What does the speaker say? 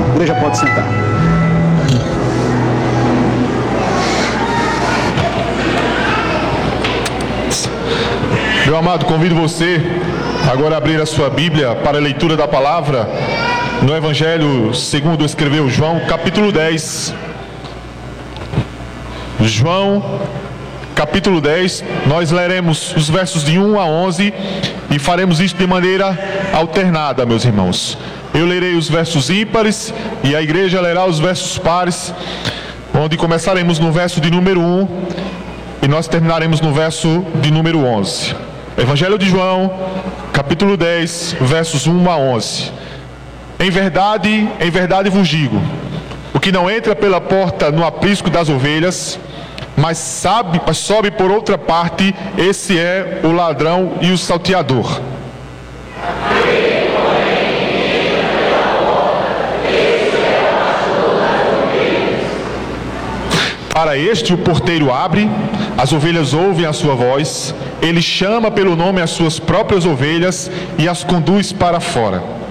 A igreja pode sentar. Meu amado, convido você agora a abrir a sua Bíblia para a leitura da palavra no Evangelho segundo escreveu João, capítulo 10. João, capítulo 10, nós leremos os versos de 1 a 11 e faremos isso de maneira alternada, meus irmãos. Eu lerei os versos ímpares e a igreja lerá os versos pares, onde começaremos no verso de número 1 e nós terminaremos no verso de número 11. Evangelho de João, capítulo 10, versos 1 a 11. Em verdade vos digo, o que não entra pela porta no aprisco das ovelhas, mas sobe por outra parte, esse é o ladrão e o salteador. Para este o porteiro abre, as ovelhas ouvem a sua voz, ele chama pelo nome as suas próprias ovelhas e as conduz para fora.